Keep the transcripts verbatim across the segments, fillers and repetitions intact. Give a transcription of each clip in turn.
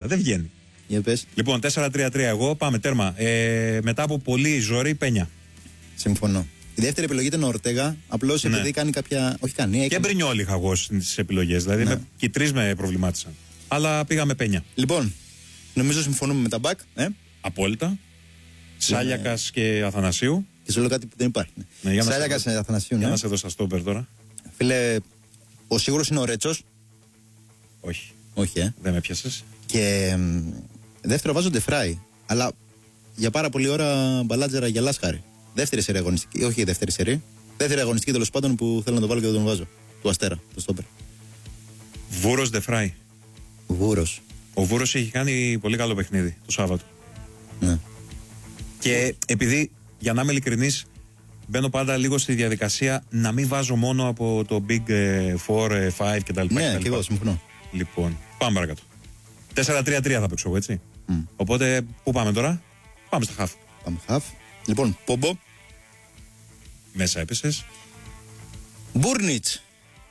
Δεν βγαίνει. Για πες. Λοιπόν, τέσσερα τρία τρία εγώ, πάμε τέρμα. Ε, μετά από πολύ ζόρι, Πένια. Συμφωνώ. Η δεύτερη επιλογή ήταν ο Ορτέγα, απλώς Ναι. επειδή κάνει κάποια. Όχι κάνει. Και Έκανε... Μπρινιόλι είχα εγώ στις επιλογές. Δηλαδή Ναι. με, και οι τρεις με προβλημάτισαν. Αλλά πήγαμε Πένια. Λοιπόν, νομίζω συμφωνούμε με τα μπακ. Ε? Απόλυτα. Σάλιακας και Αθανασίου. Και σου λέω κάτι που δεν υπάρχει. Ναι, για να Σάλιακας σε δω- Αθανασίου. Για Ναι. να σε δω στα στόπερ τώρα. Φίλε, ο σίγουρος είναι ο Ρέτσος. Όχι. Όχι, ε. Δεν με πιάσες. Και μ, δεύτερο βάζω Ντεφράι. Αλλά για πάρα πολλή ώρα μπαλάτζερα για Λάσχαρη. Δεύτερη σερή αγωνιστική. Όχι δεύτερη σερή. Δεύτερη αγωνιστική τέλος πάντων που θέλω να το βάλω και δεν τον βάζω. Του Αστέρα, το στόπερ. Βούρος Ντεφράι. Βούρος. Ο Βούρος έχει κάνει πολύ καλό παιχνίδι το Σάββατο. Ναι. Και επειδή, για να είμαι ειλικρινής, μπαίνω πάντα λίγο στη διαδικασία να μην βάζω μόνο από το Big φορ, πέντε κτλ. Ναι, και εγώ συμφωνώ. Λοιπόν, πάμε παρακάτω. τέσσερα τρία τρία θα παίξω εγώ, έτσι. Mm. Οπότε, πού πάμε τώρα? Πάμε στα χαφ. Πάμε χαφ. Λοιπόν, Πόμπο. Μέσα έπεσες. Μπούρνιτς.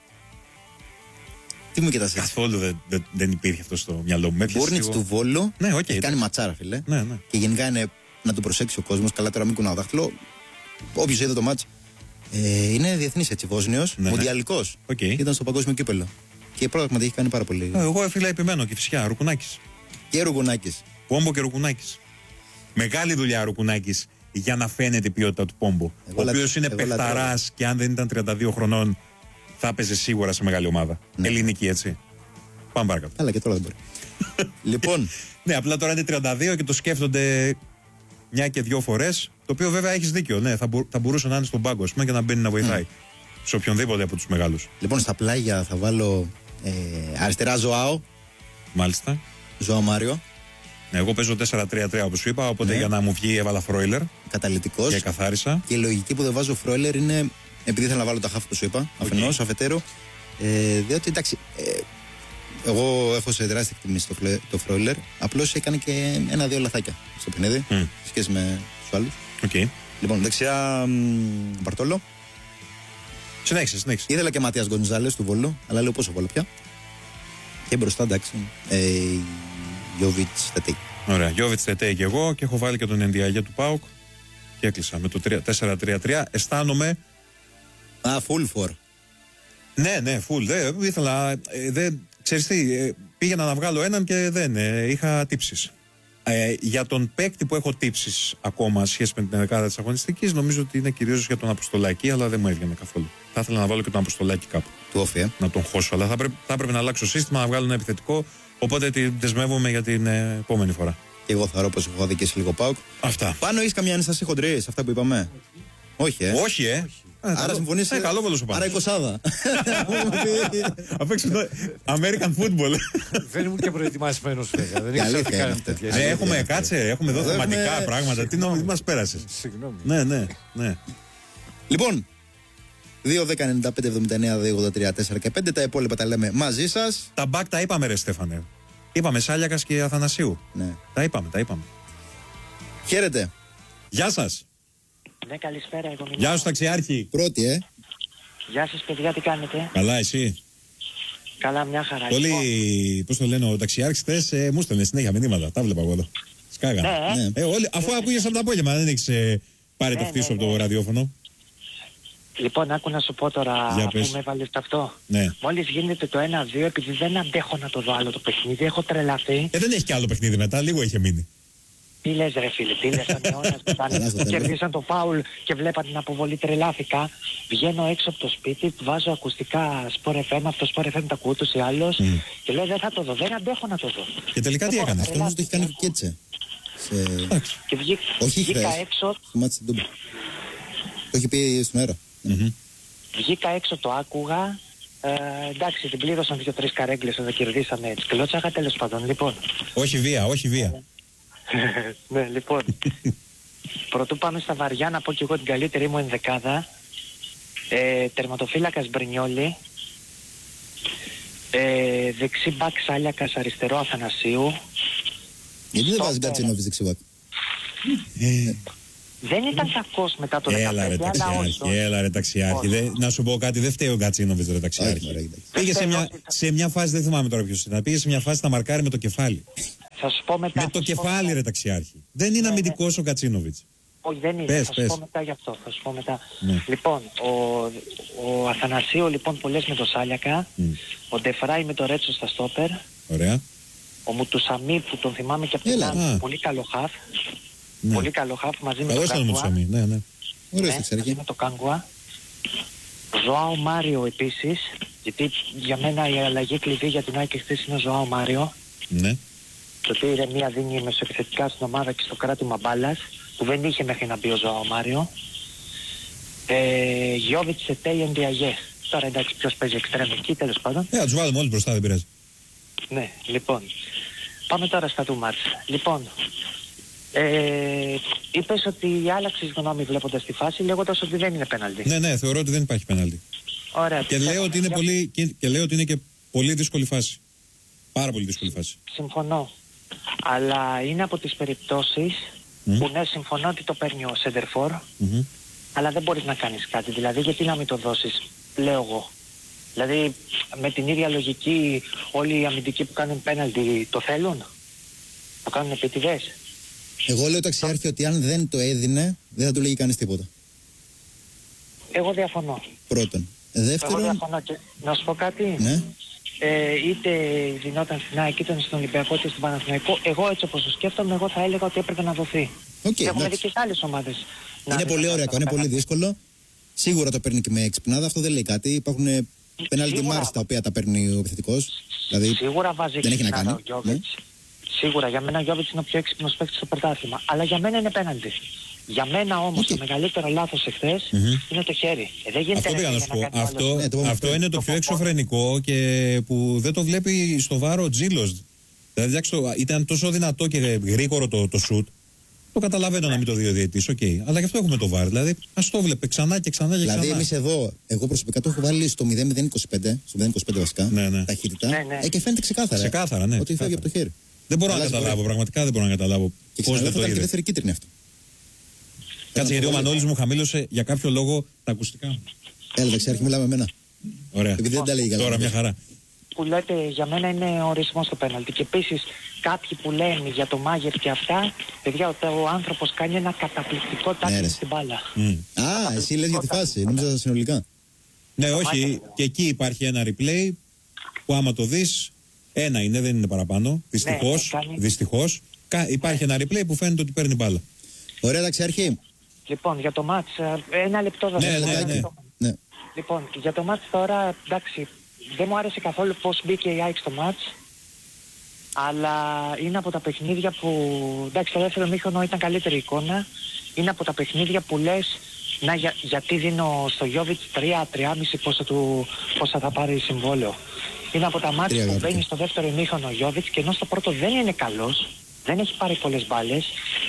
Τι μου κοιτάς έτσι. Καθόλου δεν, δεν, δεν υπήρχε αυτό στο μυαλό μου. Με έπιασες Μπούρνιτς λίγο. του Βόλου. Ναι, οκ. Έχει κάνει ματσάρα, φίλε. Ναι, ναι. Και γενικά είναι να το προσέξει ο κόσμος. Καλά, τώρα μην κουνάω δάχτυλο. Όποιος είδε το μάτς. Ε, είναι διεθνής έτσι, Βόσνιος. Ναι, ναι. Μουντιαλικός. Οκ. Ήταν στο παγκόσμιο κύπελο. Και πράγματι έχει κάνει πάρα πολύ. Ε, Εγώ φίλε επιμένω και φυσικά Ρουκουνάκης. Και Ρουγουνάκης. Πόμπο και Ρουκουνάκης. Μεγάλη δουλειά Ρουκουνάκης για να φαίνεται η ποιότητα του Πόμπο. Εγώ Ο λα- οποίος είναι εγώ παιχταράς και αν δεν ήταν τριάντα δύο χρονών θα έπαιζε σίγουρα σε μεγάλη ομάδα. Ναι. Ελληνική, έτσι. Πάμε παρακάτω. Αλλά και τώρα δεν μπορεί. Λοιπόν, Ναι, απλά τώρα είναι τριάντα δύο και το σκέφτονται μια και δύο φορές. Το οποίο βέβαια έχεις δίκιο. Ναι, θα, μπο- θα μπορούσε να είναι στον πάγκο ας πούμε, και να μπαίνει να βοηθάει. Σε οποιονδήποτε από τους μεγάλους. λοιπόν, στα πλάγια θα βάλω ε, αριστερά Ζωάο. Μάλιστα. Ζωάο Μάριο. Ναι, εγώ παίζω τέσσερα τρία τρία όπως σου είπα. Οπότε Ναι. για να μου βγει έβαλα Φρόιλερ Καταλυτικός. και καθάρισα. Και η λογική που δεν βάζω Φρόιλερ είναι επειδή ήθελα να βάλω τα χάφ που σου είπα. Αφενός, αφετέρου. Ε, διότι εντάξει. Ε, εγώ έχω σε τεράστια εκτιμήσει το, φλε- το Φρόιλερ. Απλώς έκανε και ένα-δύο λαθάκια στο παιχνίδι. Μμ. Σε σχέση με τους άλλους. Οκ. Λοιπόν, δεξιά μ, Μπαρτόλο. Συνέχισε, συνέχισε. Ήθελα και Ματίας Γκονζάλες του Βόλου, αλλά λέω πόσο βάλω πια. Και μπροστά εντάξει. Ε, Γιώβιτς Τετέι. Ωραία. Γιώβιτς Τετέι και εγώ και έχω βάλει και τον Ενδιαγέ του ΠΑΟΚ και έκλεισα με το τέσσερα τρία τρία. Αισθάνομαι. Α, full four. Ναι, ναι, full. Δεν ήθελα. Ε, δεν, ξέρεις τι, ε, πήγαινα να βγάλω έναν και δεν. Ε, είχα τύψεις. Ε, για τον παίκτη που έχω τύψεις ακόμα σχέση με την δεκάδα της αγωνιστικής, νομίζω ότι είναι κυρίως για τον Αποστολάκη, αλλά δεν μου έβγαινε καθόλου. Θα ήθελα να βάλω και τον Αποστολάκη κάπου. Του όφη, ε. Να τον χώσω, αλλά θα, πρέπει, θα έπρεπε να αλλάξω σύστημα, να βγάλω ένα επιθετικό. Οπότε τη δεσμεύομαι για την ε, επόμενη φορά. Και εγώ θα ρω πως έχω αδικήσει λίγο ΠΑΟΚ. Αυτά. Πάνω έχεις καμιά ένσταση χοντρή σε αυτά που είπαμε. Όχι, ε. Όχι, ε. Ε, Άρα συμφωνείς. Ε, καλό βόλος ο Πάνος. Άρα εικοσάδα. Απ' έξω το American football. Δεν ήμουν και προετοιμασμένος βέβαια. Δεν Η ήξερα αλήθεια ότι είναι κάνετε αυτό. τέτοια. Ναι, έχουμε κάτσε, έχουμε εδώ Εδώ θεματικά έχουμε- πράγματα. Τι νόμιζα, μας πέρασες. Συγγνώμη. Ναι, ναι, ναι. Λοιπόν, δύο δέκα ενενήντα πέντε εβδομήντα εννέα δύο ογδόντα τρία τέσσερα και πέντε. Τα υπόλοιπα τα λέμε μαζί σας. Τα μπακ τα είπαμε, ρε Στέφανε. Είπαμε Σάλιακας και Αθανασίου. Ναι. Τα είπαμε, τα είπαμε. Χαίρετε. Γεια σας. Ναι, καλησπέρα, εγώ μιλάω. Γεια σου, ταξιάρχη. Πρώτη, ε. Γεια σας, παιδιά, τι κάνετε? Καλά, εσύ. Καλά, μια χαρά. Πολύ, πώς το λένε, ο ταξιάρχης χθες ε, μου στέλνε συνέχεια μηνύματα. Τα βλέπα εγώ εδώ. Σκάγανε. Ναι, ναι. Ε, όλοι, αφού ακούγες από το απόγευμα, δεν έχεις ε, πάρει το Ναι, χτίσο ναι, από το ναι. ραδιόφωνο. Λοιπόν, άκου να σου πω τώρα, Για αφού πες. με έβαλες αυτό. Ναι. Μόλις γίνεται το ένα δύο, επειδή δεν αντέχω να το δω άλλο το παιχνίδι, έχω τρελαθεί. Ε, δεν έχει κι άλλο παιχνίδι μετά, λίγο είχε μείνει. Τι λες ρε φίλε, τι λες αιώνας που Καλά, στο ήταν, τέλος. κερδίσαν το φάουλ και βλέπα την αποβολή, τρελάθηκα. Βγαίνω έξω από το σπίτι, βάζω ακουστικά Sport εφ εμ, αυτό Sport εφ εμ τα ακούω ούτως ή άλλως Μμ. και λέω δεν θα το δω, δεν αντέχω να το δω. Και τελικά τι Λοιπόν, έκανε. Αυτό νομίζω το έχει κάνει και Κέτσε. Σε... Και βγή, Όχι βγήκα χθες. έξω, Στο μάτι στην Τούμπα. Το έχει πει στον αέρα. βγήκα έξω, το άκουγα. Ε, εντάξει, την πλήρωσαν δύο-τρεις καρέγκλες εδώ, κερδίσαμε. Τις κλώτσαγα τέλος πάντων. Λοιπόν, Όχι βία, όχι βία. ναι, λοιπόν. Πρωτού πάμε στα βαριά, να πω και εγώ την καλύτερη μου ενδεκάδα. Ε, τερματοφύλακας Μπρινιόλι. Ε, δεξί μπακ Σάλιακας, αριστερό Αθανασίου. Γιατί δεν Στο βάζει πέρα. Γκατσίνοβιτς δεξιβάκ. Ε, Δεν ήταν κακός μετά το Έλα ρε δεκαπέντε, αλλά ταξιάρχη, όσο. έλα ρε ταξιάρχη. Όχι. Δεν- Να σου πω κάτι, δεν φταίει ο Γκατσίνοβιτς ρε Όχι, ταξιάρχη. μωρέ, εντάξει. Πήγε σε Δεν μια, φταίει, όχι. σε μια φάση, δεν θυμάμαι τώρα ποιος ήταν, πήγε σε μια φάση να μαρκάρει με το κεφάλι. Θα σου πω μετά. Με το θα σου πω κεφάλι, μετά. ρε ταξιάρχη. Δεν είναι Ναι, αμυντικός ο Κατσίνοβιτς. Όχι, δεν είναι. Πες, θα πες. σου πω μετά γι' αυτό. Θα σου πω μετά. Ναι. Λοιπόν, ο, ο Αθανασίου λοιπόν πολλές με το Σάλιακα. Mm. Ο Ντεφράι με το Ρέτσο στα στόπερ. Ωραία. Ο Μουτουσαμί που τον θυμάμαι και από την Έλα. άλλη. Α. Πολύ καλό χαφ. Ναι. Πολύ καλό χαφ μαζί με Καλώς τον ήταν ο Κάγκουα. Μουτσαμί. Ναι, ναι. Ωραίος Ναι, ταξιάρχη. μαζί με το Κάγκουα. Ζωάο Μάριο επίσης. Γιατί για μένα η αλλαγή κλειδί για την ΑΕΚ χθες είναι ο Ζωάο Μάριο. Ναι. Το ότι η ηρεμία δίνει μεσοεπιθετικά στην ομάδα και στο κράτημα μπάλας, που δεν είχε μέχρι να μπει ο Ζωάο Μάριο. Ε, Γιώβιτς, Σετέι, Ενδιαγέ. Τώρα εντάξει, ποιος παίζει εξτρέμ εκεί, τέλος πάντων. Ε, θα τους βάλουμε όλους μπροστά, δεν πειράζει. Ναι, λοιπόν. Πάμε τώρα στα του μάτς. Λοιπόν, ε, είπες ότι άλλαξες γνώμη βλέποντας τη φάση, λέγοντας ότι δεν είναι πέναλτι. Ναι, ναι, θεωρώ ότι δεν υπάρχει πέναλτι. Ωραία. Και λέω ότι είναι, Για- πολύ, και, και λέω ότι είναι και πολύ δύσκολη φάση. Πάρα πολύ δύσκολη φάση. Συμφωνώ. Αλλά είναι από τις περιπτώσεις Μμ. που ναι, συμφωνώ ότι το παίρνει ο Σέντερφορ, Μμμ. αλλά δεν μπορείς να κάνεις κάτι. Δηλαδή, γιατί να μην το δώσεις, λέω εγώ. Δηλαδή, με την ίδια λογική, όλοι οι αμυντικοί που κάνουν πέναλτι το θέλουν. Το κάνουν επίτηδες. Εγώ λέω ταξιάρχη ότι αν δεν το έδινε, δεν θα του λέγει κανείς τίποτα. Εγώ διαφωνώ. Πρώτον. Εγώ Δεύτερον, διαφωνώ και να σου πω κάτι. ναι, Ε, είτε δινόταν στην ΑΕΚ, είτε στον Ολυμπιακό, είτε στον Παναθηναϊκό. Εγώ έτσι όπως το σκέφτομαι, εγώ θα έλεγα ότι έπρεπε να δοθεί. οκ, και έχουμε δει εντάξει. και σε άλλες ομάδες. να Είναι δίνουν πολύ ωραίο, αυτό είναι το πολύ πέναλτι. δύσκολο. Σίγουρα το παίρνει και με εξυπνάδα, αυτό δεν λέει κάτι. Υπάρχουν πέναλτι Σίγουρα. μάρς τα οποία τα παίρνει ο επιθετικός. Δηλαδή, Σίγουρα βάζει δεν έχει να ξυπνάδα κάνει. ο Γιώβιτς. Σίγουρα για μένα ο Γιώβιτς είναι ο πιο έξυπνος παίκτης στο πρωτάθλημα. Αλλά για μένα είναι πέναλτι. Για μένα όμως Οκ. το μεγαλύτερο λάθος εχθές Μμμ. είναι το χέρι. Ε, δεν γίνεται Αυτό πήγα να να σου πω. κάνει άλλο- Αυτό, Ναι, το είπαμε αυτό πριν. είναι το Το πιο πω- εξωφρενικό και που δεν το βλέπει στο βάρο ο Τζίλος. Δηλαδή, εντάξει, το- ήταν τόσο δυνατό και γρήγορο το, το σουτ. Το καταλαβαίνω να μην το δει ο διαιτητής, οκ. Αλλά γι' αυτό έχουμε το βάρ. Δηλαδή, ας το βλέπε ξανά και ξανά και ξανά. δηλαδή εμείς εδώ, εγώ προσωπικά το έχω βάλει στο μηδέν μηδέν είκοσι πέντε, στο μηδέν είκοσι πέντε βασικά, Ναι, ναι. ταχύτητα. Ναι, ναι. Ε, και φαίνεται ξεκάθαρα. Ξεκάθαρα, ναι, Ότι φεύγει ξεκάθαρα. από το χέρι. Δεν μπορώ να Αλλάζει καταλάβω, πορεία. πραγματικά δεν μπορώ να καταλάβω Και πώς δεν ξαναλέω, θα το ήταν και είδε. δεύτερη κίτρινη αυτό. Κάτσε, γιατί ο Μανώλης μου χαμήλωσε για κάποιο λόγο τα ακουστικά μου. Έλα, ταξιάρχη, μιλάμε με εμένα. Ωραία. Επειδή δεν τα λέει καλά. Τώρα μια χαρά. που λέτε για μένα είναι ορισμός το πέναλτι. Και επίσης κάποιοι που λένε για το Μάγερ και αυτά, παιδιά, ο, ο άνθρωπος κάνει ένα καταπληκτικό Ναι, τάκλινγκ ρε. στην μπάλα. Μμ. Α, εσύ λες για τη φάση, νόμιζα συνολικά. Ναι, όχι, και εκεί υπάρχει ένα replay που άμα το δεις, ένα είναι, δεν είναι παραπάνω. Δυστυχώς, Ναι, κάνει. δυστυχώς. Κα- Υπάρχει ένα replay που φαίνεται ότι παίρνει μπάλα. Ωραία, ταξιάρχη. Λοιπόν, για το μάτς, ε, ένα λεπτό θα Ναι, σας πω, ναι, ένα ναι. λεπτό. Ναι. Λοιπόν, για το μάτς τώρα, εντάξει, δεν μου άρεσε καθόλου πώς μπήκε η ΑΕΚ στο μάτς. Αλλά είναι από τα παιχνίδια που, εντάξει, το δεύτερο μήχρονο ήταν καλύτερη εικόνα. Είναι από τα παιχνίδια που λες, να, για, γιατί δίνω στο Γιώβιτς τρία τρία κόμμα πέντε πόσα, του, πόσα θα πάρει συμβόλαιο. Είναι από τα μάτς Τρία που γράφει. μπαίνει στο δεύτερο ημίχρονο ο Γιώβιτς και ενώ στο πρώτο δεν είναι καλός, δεν έχει πάρει πολλές μπάλες,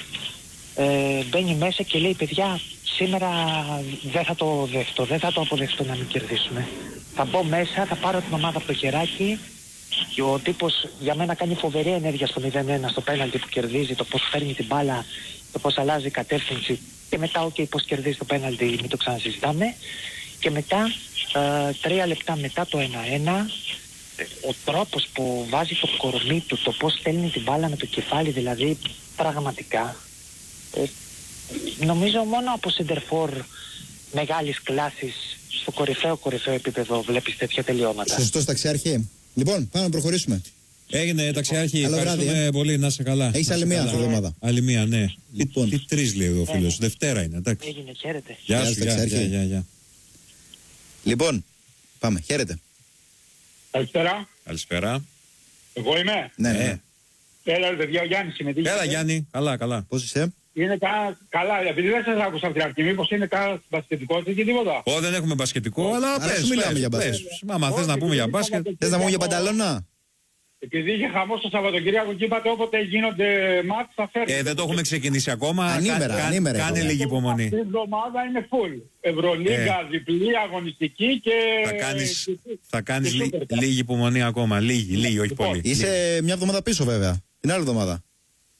ε, μπαίνει μέσα και λέει, παιδιά, σήμερα δεν θα το δεχτώ, δεν θα το αποδεχτώ να μην κερδίσουμε. Θα μπω μέσα, θα πάρω την ομάδα από το χεράκι. Και ο τύπος για μένα κάνει φοβερή ενέργεια στο μηδέν ένα στο πέναλτι που κερδίζει, το πώς παίρνει την μπάλα, το πώς αλλάζει κατεύθυνση και μετά οκ, πώς κερδίζει το πέναλτι, μην το ξανασυζητάμε. Και μετά, ε, τρία λεπτά μετά το ένα ένα, ε, ο τρόπος που βάζει το κορμί του, το πώς στέλνει την μπάλα με το κεφάλι, δηλαδή πραγματικά, ε, νομίζω μόνο από σεντερφόρ μεγάλης κλάσης στο κορυφαίο κορυφαίο επίπεδο βλέπεις τέτοια τελειώματα. Σωστός, ταξιάρχη. Λοιπόν, πάμε να προχωρήσουμε. Έγινε, ταξιάρχη. Καλό βράδυ, Ευχαριστούμε πολύ, να είσαι καλά. Έχεις Να άλλη είσαι μία καλά. αυτή τη εβδομάδα. Άλλη μία, ναι. Λοιπόν. Τι, τι τρεις λέει ο φίλος. Δευτέρα είναι, εντάξει. Έγινε, χαίρετε. Γεια Γεια σου, σου, γεια, ταξιάρχη. γεια, γεια, γεια. Λοιπόν, πάμε. Χαίρετε. Καλησπέρα. Καλησπέρα. Εγώ είμαι. Ναι, Ε, ναι. Έλα, ρε παιδιά, ο Γιάννης είναι. Τι Έλα, γίνεται? Γιάννη. Καλά, καλά. Πώς είσαι? Είναι κα... καλά, επειδή δεν σας άκουσα από την αρχή, μήπως είναι κανένα μπασκετικό ή τίποτα. Ω, δεν έχουμε μπασκετικό, αλλά Άρα πες, σου μιλάμε πες, για πες. μπάσκετ. Άμα θες να Όχι, πούμε για επειδή μπάσκετ. είπατε- Θες να πούμε για πανταλώνα? Επειδή είχε χαμό το Σαββατοκύριακο και είπατε όποτε γίνονται μάτς θα φέρνει. Ε, δεν το έχουμε ξεκινήσει ακόμα. Ανήμερα, Κα- κα- ανήμερα Κάνε είπαμε. λίγη υπομονή. Αυτή η εβδομάδα είναι full. Ευρωλίγα, διπλή, αγωνιστική και... Θα κάνεις, και- θα κάνεις και λί- Super Cup. λίγη υπομονή ακόμα. Λίγη, λίγη, όχι Λοιπόν, πολύ. Λίγη. Είσαι μια εβδομάδα πίσω βέβαια. Την άλλη εβδομάδα.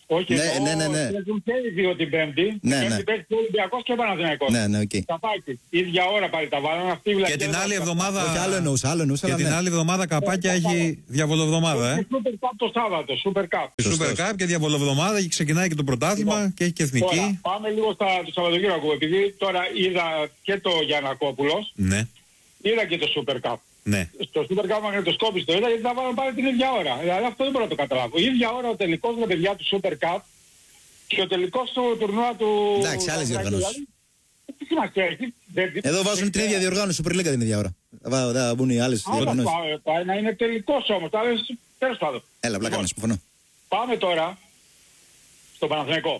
Όχι, Ναι, εδώ ναι, ναι, ναι. παίζουν και οι δύο την Πέμπτη. Ναι, Την Πέμπτη ναι. παίζει και ο Ολυμπιακός και ο Παναθηναϊκός. Ναι, ναι, οκ. Καπάκι. Ίδια ώρα πάλι τα βάλανε. Αυτή η Και βλακία την δεν άλλη θα- εβδομάδα. Όχι, άλλο εννοούσα, άλλο εννοούσα. Και αλλά την ναι. άλλη εβδομάδα καπάκια έχει διαβολοβδομάδα, ε. Και Super Cup το Σάββατο. Super Cup. Super Cup και διαβολοβδομάδα και ξεκινάει και το πρωτάθλημα και έχει και Τώρα, εθνική. πάμε λίγο στα, το Σαββατοκύριακο. Επειδή τώρα είδα και το Γιαννακόπουλος, Ναι, είδα και το Super Cup. ναι. Στο Super Cup μαγνητοσκόπης το είδα γιατί τα βάλαν πάλι την ίδια ώρα. Δηλαδή αυτό δεν μπορώ να το καταλάβω. Η ίδια ώρα ο τελικός με παιδιά του Super Cup και ο τελικός του τουρνουά του... Εντάξει, άλλες διοργανώσεις. Δηλαδή, τι σημασία έχει. Δεν- Εδώ βάζουν την ίδια διοργάνωση Super League την ίδια ώρα. Θα θα μπουν οι άλλε Άλλα διοργανώσει. πάει, πάει να είναι τελικός όμως. Τέλος πάντων. Έλα, πλάκα Λοιπόν, να συμφωνώ. Πάμε τώρα στο Παναθηναϊκό.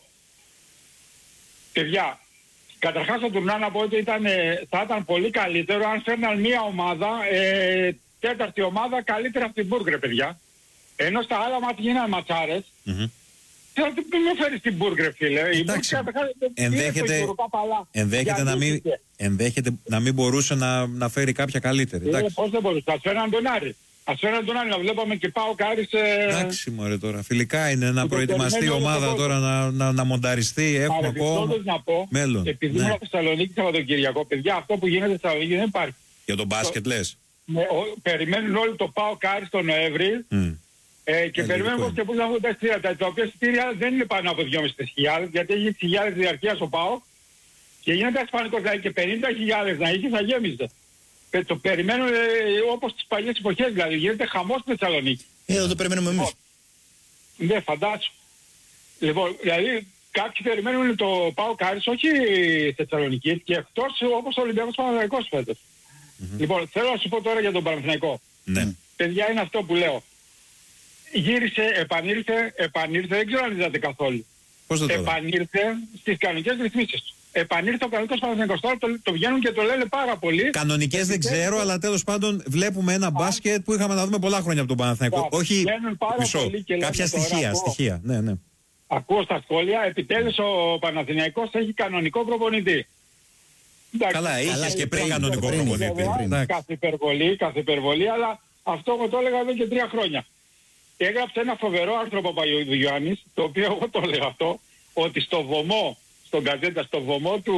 Παιδιά, καταρχάς το τουρνά να πω ότι ήταν, ε, θα ήταν πολύ καλύτερο αν φέρναν μια ομάδα, ε, τέταρτη ομάδα καλύτερα από την Μπουργκ, ρε παιδιά. Ενώ στα άλλα μάτια γίνανε ματσάρες. Μμμ. Θέλω να με φέρεις την Μπουργκ, ρε φίλε. Η Εντάξει, Μπουργκ καταρχάς είναι ενδέχεται, στο Eurocup, αλλά ενδέχεται, να μην, διαλύθηκε. ενδέχεται να μην μπορούσε να, να φέρει κάποια καλύτερη. Ε, Εντάξει, Πώς δεν μπορούσε. Ας φέρναν τον Άρη. Ας φέρναν τον Άρη να βλέπαμε και πάω Κάρις. Ε, εντάξει μωρέ τώρα. Φιλικά είναι να το προετοιμαστεί η περιμένω όλο ομάδα τον τώρα να, να, να μονταριστεί. Έχουμε ακόμα παρεμπιπτόντως να πω, μέλλον. επειδή Ναι. ήμουν στη Θεσσαλονίκη Σαββατοκυριακό, παιδιά, αυτό που γίνεται στη Θεσσαλονίκη δεν υπάρχει. Για τον μπάσκετ λες. Με, ο, περιμένουν όλοι το πάω Κάρις τον Νοέμβρη. Μμ. Ε, και Ε, περιμένουμε λογικό και πού θα έχουν τα εισιτήρια. Τα τα οποία εισιτήρια δεν είναι πάνω από δυόμισι χιλιάδες, γιατί έχει έξι χιλιάδες διαρκείας ο ΠΑΟ και γίνεται ασφαλικός, δηλαδή και πενήντα χιλιάδες να είχε θα γέμιζε. Ε, το περιμένουν ε, όπως τις παλιές εποχές, δηλαδή γίνεται χαμός στη Θεσσαλονίκη. Ε, Εδώ το περιμένουμε εμεί. Ναι, φαντάσου. Λοιπόν, δηλαδή κάποιοι περιμένουν το ΠΑΟ Κάρις όχι στη Θεσσαλονίκη και εκτός όπως ο Ολυμπιακός Παναθηναϊκός φέτος. Λοιπόν, θέλω να σου πω τώρα για τον Παναθηναϊκό. Ναι. Παιδιά, είναι αυτό που λέω. Γύρισε, επανήλθε, επανήλθε, δεν ξέρω αν είδατε καθόλου. Πώς θα το δω. Επανήλθε στις κανονικές ρυθμίσεις του. Επανήλθε ο κανονικός Παναθηναϊκός. Τώρα το, το βγαίνουν και το λένε πάρα πολύ. Κανονικές δεν ξέρω, αλλά τέλος πάντων βλέπουμε ένα μπάσκετ που είχαμε να δούμε πολλά χρόνια από τον Παναθηναϊκό. Μπράβο. Όχι Βγαίνουν πάρα μισό. πολύ και λένε Κάποια τώρα, στοιχεία. ακούω. στοιχεία. Ναι, ναι. Ακούω στα σχόλια, επιτέλους ο Παναθηναϊκός έχει κανονικό προπονητή. Εντάξει, Καλά, είχες Αλλά και και πριν πριν, κανονικό πριν, προπονητή. βέβαια, Εντάξει. Κάθε υπερβολή, κάθε υπερβολή, αλλά αυτό εγώ το έλεγα εδώ και τρία χρόνια. Έγραψε ένα φοβερό άρθρο ο Παπαγιάννης, το οποίο εγώ το έλεγα αυτό, ότι στο βωμό, στον Καζέτα, στο βωμό του,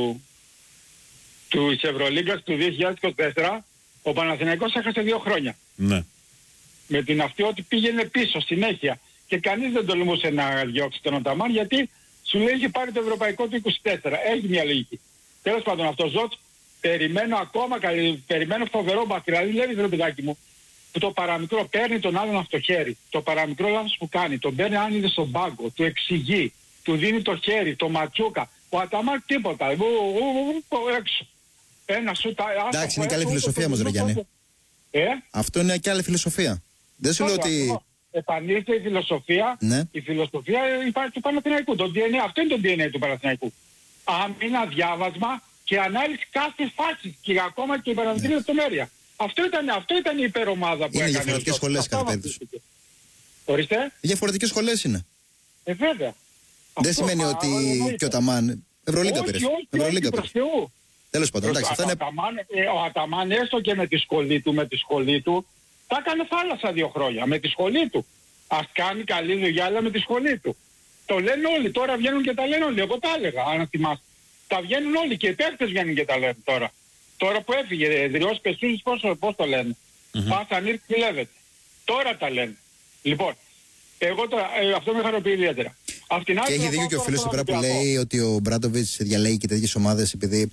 του Ευρωλίγκας του δύο χιλιάδες είκοσι τέσσερα, ο Παναθηναϊκός έχασε δύο χρόνια. Ναι. Με την αυτή ότι πήγαινε πίσω συνέχεια. Και κανείς δεν τολμούσε να διώξει τον Οταμάν γιατί σου λέει είχε πάρει το ευρωπαϊκό του είκοσι τέσσερα. Έχει μια λογική. Τέλος πάντων αυτό Ζωτς, περιμένω ακόμα καλή, περιμένω φοβερό μπάσκετ. Δηλαδή λέει ρε παιδάκι μου, που το παραμικρό παίρνει τον άλλον από το χέρι. Το παραμικρό λάθος που κάνει, τον παίρνει αν είναι στον πάγκο, του εξηγεί, του δίνει το χέρι, το ματσούκα. Ο Αταμάν τίποτα. Ου, ου, ου, ου, έξω. Ένα σου τα. Εντάξει, είναι καλή φιλοσοφία όμως, ρε Γιάννη. Ε? Αυτό είναι και άλλη φιλοσοφία. Δεν σου λέω Ωραία, ότι. αυτό. Επανήλθε η φιλοσοφία, Ναι. η φιλοσοφία υπάρχει του Παναθηναϊκού. Το ντι εν έι, αυτό είναι το ντι εν έι του Παναθηναϊκού. Άμυνα, διάβασμα και ανάλυση κάθε φάση και ακόμα και η παραδοτική λεπτομέρεια. Αυτό ήταν, αυτό ήταν η υπερομάδα που Είναι έκανε. διαφορετικές ο σχολές Αυτό κατά μας περίπτωση. είπε. Ορίστε. Διαφορετικές σχολές είναι. Ε, βέβαια. Δεν Αυτό, σημαίνει α, ότι εννοείται. και ο Ταμάν. Ευρωλίγκα Όχι, πήρε. όχι, Ευρωλίγκα όχι, προς πήρε. Θεού. Τέλος πάντων, εντάξει, Προς- αυτά ο είναι. Αταμάν, ε, ο Αταμάν έστω και με τη σχολή του, με τη σχολή του, τα έκανε θάλασσα δύο χρόνια, με τη σχολή του. Ας κάνει καλή δουλειά, αλλά με τη σχολή του. Το λένε όλοι, τώρα βγαίνουν και τα λένε όλοι, εγώ τα έλεγα, αν θυμάστε. Τα βγαίνουν όλοι και οι παίκτες βγαίνουν και τα λένε τώρα. Τώρα που έφυγε, Δριός Πεσούζης, πώς, πώς το λένε. Mm-hmm. Πάσαν ήρθε και λέγεται. Τώρα τα λένε. Λοιπόν, εγώ τώρα, ε, αυτό με χαροποιεί ιδιαίτερα. Απ' την άλλη, Και έχει να δίκιο πάω και ο τώρα φίλος στον εδώ πέρα που Ολυμπιακό. λέει ότι ο Μπράντοβιτς διαλέγει και τέτοιες ομάδες επειδή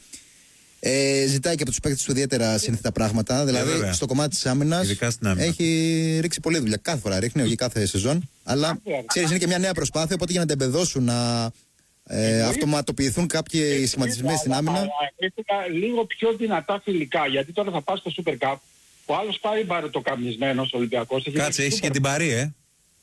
ε, ζητάει και από τους παίκτες του ιδιαίτερα σύνθετα πράγματα. Δηλαδή βέβαια. στο κομμάτι της άμυνας Ειδικά στην άμυνα. έχει ρίξει πολλή δουλειά. Κάθε φορά ρίχνει, όχι κάθε σεζόν. Αλλά Βέβαια. ξέρεις, είναι και μια νέα προσπάθεια. Οπότε για να τεμπεδώσουν, να ε, αυτοματοποιηθούν κάποιοι σχηματισμοί στην άμυνα. Αλλά ήθελα λίγο πιο δυνατά φιλικά, γιατί τώρα θα πας στο Super Cup. Ο άλλος πάει μπαρωτοκαμισμένος Ολυμπιακός. έχει Κάτσε, ρίξει έχει και Super την Παρή, ε.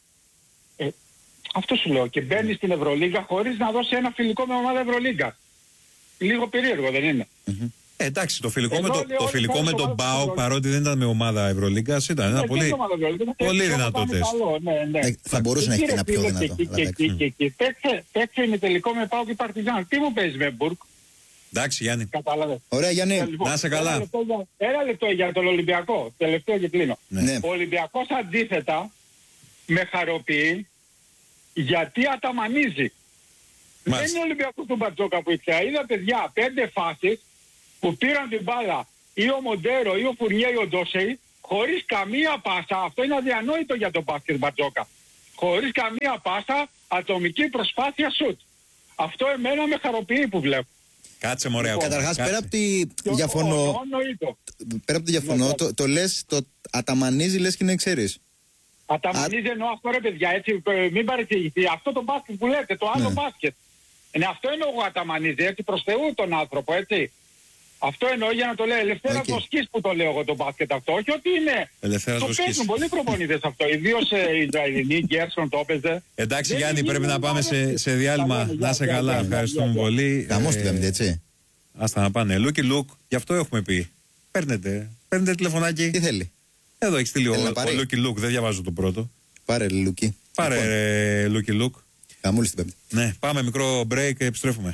Ε, αυτό σου λέω. Και μπαίνει στην Ευρωλίγα χωρίς να δώσει ένα φιλικό με ομάδα Ευρωλίγα. Λίγο περίεργο δεν είναι. Ε, εντάξει, το φιλικό Εδώ με, το, λέει το όλοι φιλικό πάνε με στο τον βάθος ΠΑΟΚ, του παρότι δεν ήταν με ομάδα Ευρωλίγκας, ήταν ένα Ε, πολύ, δεν είναι ομάδα Ευρωλίγα, πολύ είναι δυνατότες. καλό, ναι, ναι. Ε, θα μπορούσε να έχει και ένα πιο δυνατό. Και- αλλά και- εντάξει. και- και- και παίξε- Παίξε με τελικό με ΠΑΟΚ και Παρτιζάν. Τι μου παίζει με Μπουρκ, Εντάξει, Γιάννη. κατάλαβε. Ωραία, Γιάννη. Να είσαι καλά. Ένα λεπτό για- Ένα λεπτό για τον Ολυμπιακό. Τελευταίο και κλείνω. Ναι. Ο Ολυμπιακός αντίθετα με χαροποιεί Γιατί αταμανίζει. Δεν είναι ο Ολυμπιακός του Μπαρτζόκα που ήξερα. Είδα παιδιά πέντε φάσεις που πήραν την μπάλα ή ο Μοντέρο ή ο Φουρνιέ ή ο Ντόσεϊ χωρίς καμία πάσα. Αυτό είναι αδιανόητο για τον μπάσκετ Μπαρτζόκα. Χωρίς καμία πάσα, ατομική προσπάθεια σουτ. Αυτό εμένα με χαροποιεί που βλέπω. Κάτσε μωρέ ακόμα. Καταρχάς, πέρα από τη Και ο- διαφωνώ, ο- ο- εννοείται. πέρα από τη διαφωνώ, Ναι, το, το λες, το αταμανίζει, λες και είναι ξέρεις. Αταμανίζει εννοώ αυτό ρε παιδιά, έτσι, ε, μην παρεξηγηθεί. Αυτό το μπάσκετ που λέτε, το άλλο Ναι. μπάσκετ. Ναι, αυτό εννοώ εγώ αταμανίζει, έτσι, προς Θεού τον άνθρωπο, έτσι. Αυτό εννοώ για να το λέω. Ελευθέρα Οκ. Βοσκής που το λέω εγώ το μπάσκετ αυτό. Όχι ότι είναι. Ελευθέρας Το Βοσκής. παίζουν πολλοί προπονητές αυτό. Ιδίως ε, οι Ισραηλινοί, Γκέρσον το έπαιζε. Εντάξει Δεν Γιάννη, είναι πρέπει να γύρω πάμε πάνω. σε, σε διάλειμμα. Καλά, Να είσαι γεια, καλά, γεια, ευχαριστούμε γεια, γεια. πολύ. Χαμός Ε, την Πέμπτη, έτσι. Άστα να πάνε. Λούκι Λουκ, γι' αυτό έχουμε πει. Παίρνετε, παίρνετε τηλεφωνάκι. Τι θέλει. Εδώ έχει στείλει Θέλει ο, να ο πάρει. Λούκι Λουκ, δεν διαβάζω το πρώτο. Πάρε ρε, Λουκί. Πάρε Λοιπόν, ρε, Λούκι Λουκ. Χαμούλη την Πέμπτη. Ναι, πάμε μικρό break και επιστρέφουμε.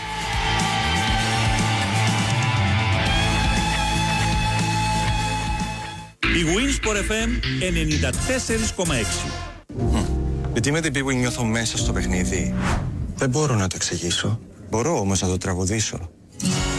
Η Winsport εφ εμ ενενήντα τέσσερα κόμμα έξι. Γιατί με την που νιώθω μέσα στο παιχνίδι. Δεν μπορώ να το εξηγήσω. Μπορώ όμως να το τραγουδήσω.